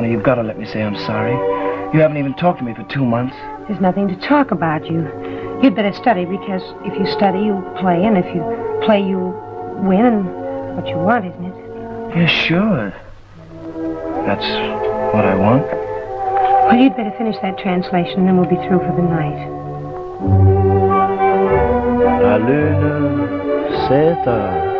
honey, you've got to let me say I'm sorry. You haven't even talked to me for 2 months. There's nothing to talk about, you. You'd better study, because if you study, you play, and if you play, you win, and what you want, isn't it? Yeah, sure. That's what I want. Well, you'd better finish that translation, and then we'll be through for the night. La lune s'éteint.